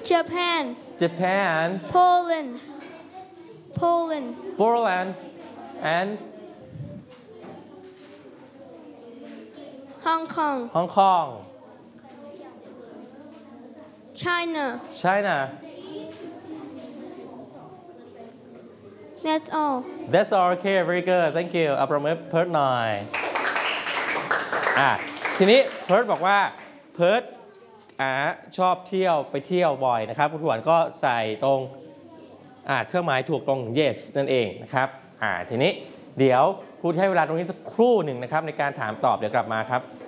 Japan Japan Poland and Hong Kong Hong Kong China That's all That's all okay very good thank you เอาประมือเพิร์ดหน่อยทีนี้เพิร์ดบอกว่าเพิร์ดชอบเที่ยวไปเที่ยวบ่อยนะครับคุณหวนก็ใส่ตรงเครื่องหมายถูกตรง yes นั่นเองนะครับทีนี้เดี๋ยวครูให้เวลาตรงนี้สักครู่หนึ่งนะครับในการถามตอบเดี๋ยวกลับมาครับ